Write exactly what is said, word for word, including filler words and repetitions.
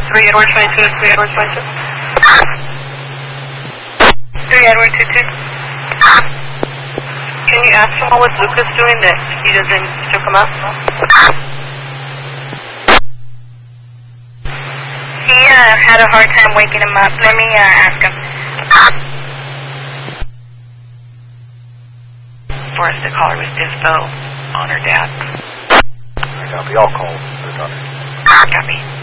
three Edward twenty-two, three Edward twenty-two. three Edward two-two. Can you ask him what was Lucas doing that he doesn't still come up? He uh, had a hard time waking him up. Let me uh, ask him. For us to call her with info on her dad. I copy. I'll call her daughter. Copy.